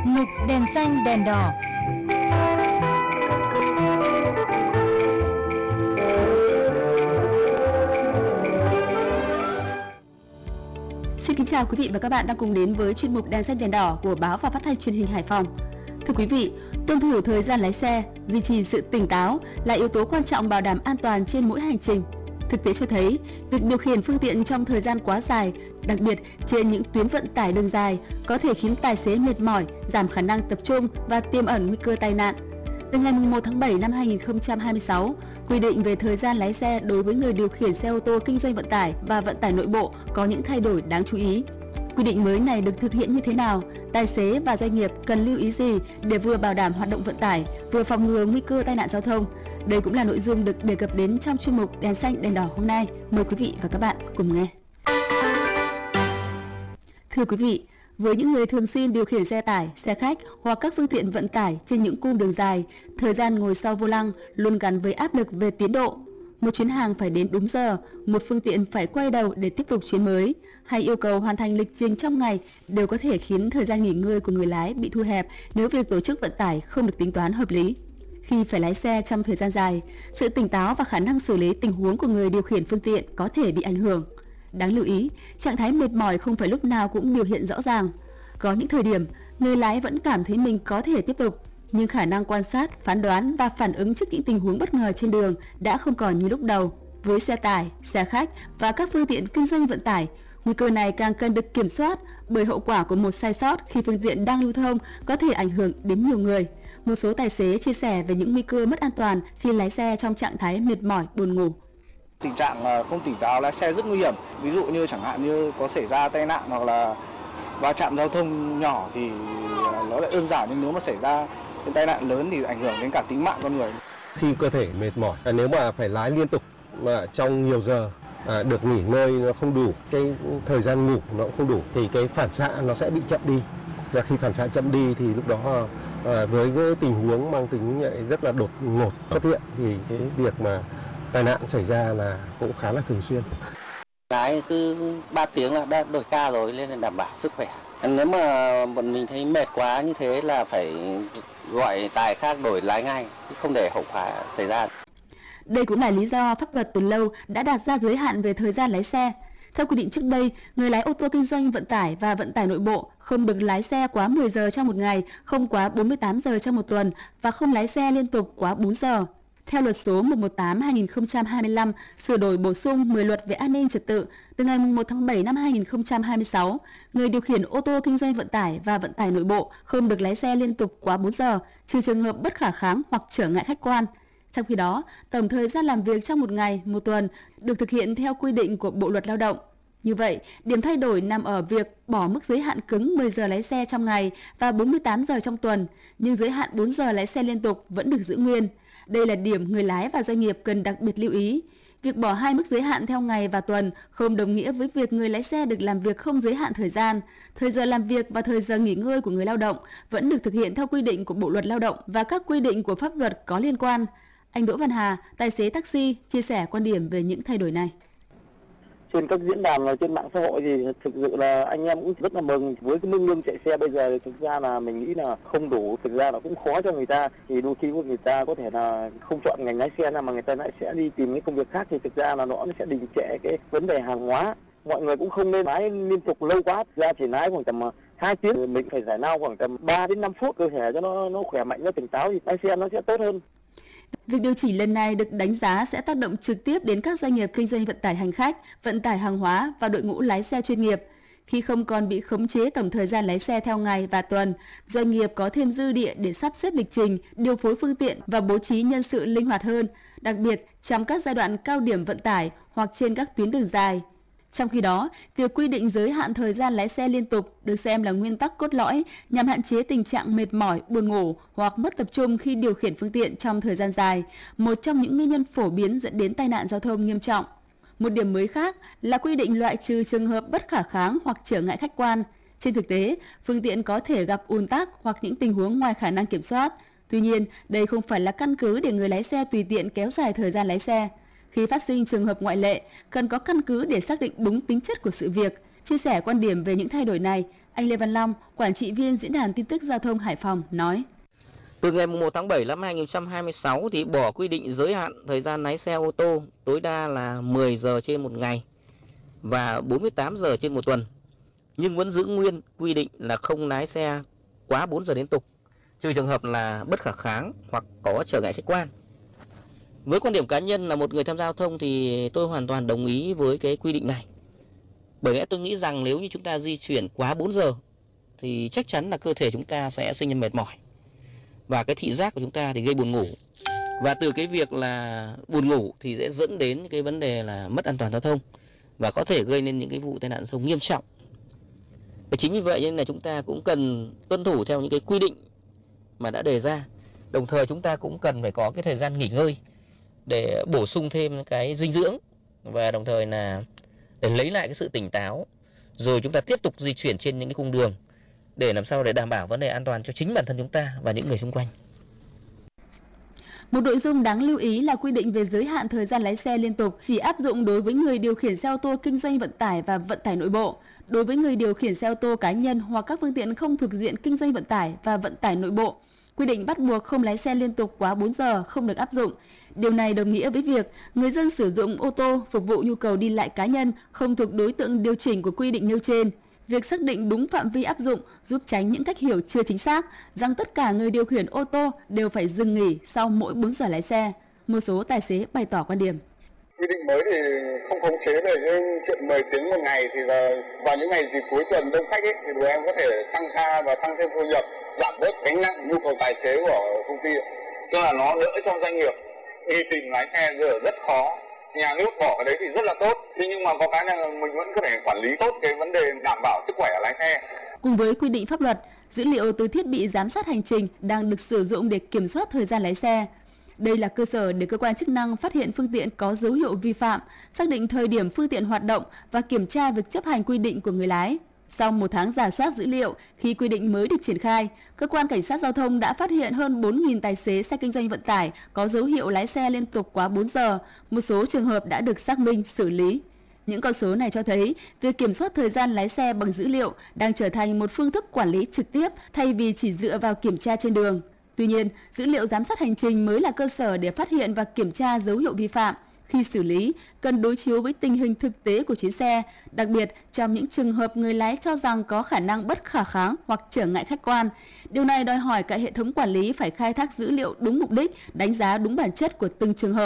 Mục đèn xanh đèn đỏ. Xin kính chào quý vị và các bạn đang cùng đến với chuyên mục đèn xanh đèn đỏ của báo và phát thanh truyền hình Hải Phòng. Thưa quý vị, tuân thủ thời gian lái xe, duy trì sự tỉnh táo là yếu tố quan trọng bảo đảm an toàn trên mỗi hành trình. Thực tế cho thấy, việc điều khiển phương tiện trong thời gian quá dài, đặc biệt trên những tuyến vận tải đường dài, có thể khiến tài xế mệt mỏi, giảm khả năng tập trung và tiềm ẩn nguy cơ tai nạn. Từ ngày 1 tháng 7 năm 2026, quy định về thời gian lái xe đối với người điều khiển xe ô tô kinh doanh vận tải và vận tải nội bộ có những thay đổi đáng chú ý. Quy định mới này được thực hiện như thế nào? Tài xế và doanh nghiệp cần lưu ý gì để vừa bảo đảm hoạt động vận tải, vừa phòng ngừa nguy cơ tai nạn giao thông? Đây cũng là nội dung được đề cập đến trong chuyên mục Đèn xanh đèn đỏ hôm nay. Mời quý vị và các bạn cùng nghe. Thưa quý vị, với những người thường xuyên điều khiển xe tải, xe khách hoặc các phương tiện vận tải trên những cung đường dài, thời gian ngồi sau vô lăng luôn gắn với áp lực về tiến độ. Một chuyến hàng phải đến đúng giờ, một phương tiện phải quay đầu để tiếp tục chuyến mới, hay yêu cầu hoàn thành lịch trình trong ngày đều có thể khiến thời gian nghỉ ngơi của người lái bị thu hẹp nếu việc tổ chức vận tải không được tính toán hợp lý. Khi phải lái xe trong thời gian dài, sự tỉnh táo và khả năng xử lý tình huống của người điều khiển phương tiện có thể bị ảnh hưởng. Đáng lưu ý, trạng thái mệt mỏi không phải lúc nào cũng biểu hiện rõ ràng. Có những thời điểm, người lái vẫn cảm thấy mình có thể tiếp tục, nhưng khả năng quan sát, phán đoán và phản ứng trước những tình huống bất ngờ trên đường đã không còn như lúc đầu. Với xe tải, xe khách và các phương tiện kinh doanh vận tải, nguy cơ này càng cần được kiểm soát bởi hậu quả của một sai sót khi phương tiện đang lưu thông có thể ảnh hưởng đến nhiều người. Một số tài xế chia sẻ về những nguy cơ mất an toàn khi lái xe trong trạng thái mệt mỏi, buồn ngủ. Tình trạng không tỉnh táo lái xe rất nguy hiểm. Ví dụ như chẳng hạn như có xảy ra tai nạn hoặc là va chạm giao thông nhỏ thì nó lại đơn giản, nhưng nếu mà xảy ra cái tai nạn lớn thì ảnh hưởng đến cả tính mạng con người. Khi cơ thể mệt mỏi, nếu mà phải lái liên tục mà trong nhiều giờ, được nghỉ ngơi nó không đủ, cái thời gian ngủ nó cũng không đủ thì cái phản xạ nó sẽ bị chậm đi. Và khi phản xạ chậm đi thì lúc đó với cái tình huống mang tính rất là đột ngột xuất hiện thì cái việc mà tai nạn xảy ra là cũng khá là thường xuyên. Lái cứ 3 tiếng là đã đổi ca rồi, nên là đảm bảo sức khỏe. Nếu mà bọn mình thấy mệt quá như thế là phải gọi tài khác đổi lái ngay, không để hậu quả xảy ra. Đây cũng là lý do pháp luật từ lâu đã đặt ra giới hạn về thời gian lái xe. Theo quy định trước đây, người lái ô tô kinh doanh vận tải và vận tải nội bộ không được lái xe quá 10 giờ trong một ngày, không quá 48 giờ trong một tuần và không lái xe liên tục quá 4 giờ. Theo luật số 118/2025 sửa đổi bổ sung 10 luật về an ninh trật tự, từ ngày 1 tháng 7 năm 2026, người điều khiển ô tô kinh doanh vận tải và vận tải nội bộ không được lái xe liên tục quá 4 giờ, trừ trường hợp bất khả kháng hoặc trở ngại khách quan. Trong khi đó, tổng thời gian làm việc trong một ngày, một tuần được thực hiện theo quy định của Bộ Luật Lao động. Như vậy, điểm thay đổi nằm ở việc bỏ mức giới hạn cứng 10 giờ lái xe trong ngày và 48 giờ trong tuần, nhưng giới hạn 4 giờ lái xe liên tục vẫn được giữ nguyên. Đây là điểm người lái và doanh nghiệp cần đặc biệt lưu ý. Việc bỏ hai mức giới hạn theo ngày và tuần không đồng nghĩa với việc người lái xe được làm việc không giới hạn thời gian. Thời giờ làm việc và thời giờ nghỉ ngơi của người lao động vẫn được thực hiện theo quy định của Bộ Luật Lao động và các quy định của pháp luật có liên quan. Anh Đỗ Văn Hà, tài xế taxi, chia sẻ quan điểm về những thay đổi này. Trên các diễn đàn và trên mạng xã hội thì thực sự là anh em cũng rất là mừng với cái mức lương chạy xe bây giờ. Thì thực ra là mình nghĩ là không đủ, thực ra là cũng khó cho người ta. Thì đôi khi người ta có thể là không chọn ngành lái xe nào mà người ta lại sẽ đi tìm cái công việc khác, thì thực ra là nó sẽ đình trệ cái vấn đề hàng hóa. Mọi người cũng không nên lái liên tục lâu quá, thực ra chỉ lái khoảng tầm 2 tiếng, mình phải giải lao khoảng tầm 3 đến 5 phút cơ thể cho nó khỏe mạnh, nó tỉnh táo thì lái xe nó sẽ tốt hơn. Việc điều chỉnh lần này được đánh giá sẽ tác động trực tiếp đến các doanh nghiệp kinh doanh vận tải hành khách, vận tải hàng hóa và đội ngũ lái xe chuyên nghiệp. Khi không còn bị khống chế tổng thời gian lái xe theo ngày và tuần, doanh nghiệp có thêm dư địa để sắp xếp lịch trình, điều phối phương tiện và bố trí nhân sự linh hoạt hơn, đặc biệt trong các giai đoạn cao điểm vận tải hoặc trên các tuyến đường dài. Trong khi đó, việc quy định giới hạn thời gian lái xe liên tục được xem là nguyên tắc cốt lõi nhằm hạn chế tình trạng mệt mỏi, buồn ngủ hoặc mất tập trung khi điều khiển phương tiện trong thời gian dài, một trong những nguyên nhân phổ biến dẫn đến tai nạn giao thông nghiêm trọng. Một điểm mới khác là quy định loại trừ trường hợp bất khả kháng hoặc trở ngại khách quan. Trên thực tế, phương tiện có thể gặp ùn tắc hoặc những tình huống ngoài khả năng kiểm soát. Tuy nhiên, đây không phải là căn cứ để người lái xe tùy tiện kéo dài thời gian lái xe. Khi phát sinh trường hợp ngoại lệ, cần có căn cứ để xác định đúng tính chất của sự việc. Chia sẻ quan điểm về những thay đổi này, Anh Lê Văn Long, quản trị viên Diễn đàn Tin tức Giao thông Hải Phòng nói. Từ ngày 1 tháng 7 năm 2026 thì bỏ quy định giới hạn thời gian lái xe ô tô tối đa là 10 giờ trên một ngày và 48 giờ trên một tuần. Nhưng vẫn giữ nguyên quy định là không lái xe quá 4 giờ liên tục, trừ trường hợp là bất khả kháng hoặc có trở ngại khách quan. Với quan điểm cá nhân là một người tham gia giao thông thì tôi hoàn toàn đồng ý với cái quy định này. Bởi lẽ tôi nghĩ rằng nếu như chúng ta di chuyển quá 4 giờ thì chắc chắn là cơ thể chúng ta sẽ sinh ra mệt mỏi. Và cái thị giác của chúng ta thì gây buồn ngủ. Và từ cái việc là buồn ngủ thì sẽ dẫn đến cái vấn đề là mất an toàn giao thông và có thể gây nên những cái vụ tai nạn giao thông nghiêm trọng. Và chính vì vậy nên là chúng ta cũng cần tuân thủ theo những cái quy định mà đã đề ra. Đồng thời chúng ta cũng cần phải có cái thời gian nghỉ ngơi để bổ sung thêm cái dinh dưỡng và đồng thời là để lấy lại cái sự tỉnh táo, rồi chúng ta tiếp tục di chuyển trên những cái cung đường để làm sao để đảm bảo vấn đề an toàn cho chính bản thân chúng ta và những người xung quanh. Một nội dung đáng lưu ý là quy định về giới hạn thời gian lái xe liên tục chỉ áp dụng đối với người điều khiển xe ô tô kinh doanh vận tải và vận tải nội bộ. Đối với người điều khiển xe ô tô cá nhân hoặc các phương tiện không thuộc diện kinh doanh vận tải và vận tải nội bộ, quy định bắt buộc không lái xe liên tục quá 4 giờ không được áp dụng. Điều này đồng nghĩa với việc người dân sử dụng ô tô phục vụ nhu cầu đi lại cá nhân không thuộc đối tượng điều chỉnh của quy định nêu trên. Việc xác định đúng phạm vi áp dụng giúp tránh những cách hiểu chưa chính xác rằng tất cả người điều khiển ô tô đều phải dừng nghỉ sau mỗi 4 giờ lái xe. Một số tài xế bày tỏ quan điểm. Quy định mới thì không khống chế về cái chuyện 10 tiếng một ngày thì là vào những ngày dịp cuối tuần đông khách ấy, thì tụi em có thể tăng ca và tăng thêm thu nhập, giảm bớt gánh nặng nhu cầu tài xế của công ty. Tức là nó đỡ cho doanh nghiệp đi tìm lái xe giờ rất khó. Nhà nước bỏ cái đấy thì rất là tốt. Thế nhưng mà có cái là mình vẫn có thể quản lý tốt cái vấn đề đảm bảo sức khỏe của lái xe. Cùng với quy định pháp luật, dữ liệu từ thiết bị giám sát hành trình đang được sử dụng để kiểm soát thời gian lái xe. Đây là cơ sở để cơ quan chức năng phát hiện phương tiện có dấu hiệu vi phạm, xác định thời điểm phương tiện hoạt động và kiểm tra việc chấp hành quy định của người lái. Sau một tháng rà soát dữ liệu, khi quy định mới được triển khai, cơ quan cảnh sát giao thông đã phát hiện hơn 4.000 tài xế xe kinh doanh vận tải có dấu hiệu lái xe liên tục quá 4 giờ. Một số trường hợp đã được xác minh, xử lý. Những con số này cho thấy việc kiểm soát thời gian lái xe bằng dữ liệu đang trở thành một phương thức quản lý trực tiếp thay vì chỉ dựa vào kiểm tra trên đường. Tuy nhiên, dữ liệu giám sát hành trình mới là cơ sở để phát hiện và kiểm tra dấu hiệu vi phạm. Khi xử lý, cần đối chiếu với tình hình thực tế của chuyến xe, đặc biệt trong những trường hợp người lái cho rằng có khả năng bất khả kháng hoặc trở ngại khách quan. Điều này đòi hỏi cả hệ thống quản lý phải khai thác dữ liệu đúng mục đích, đánh giá đúng bản chất của từng trường hợp.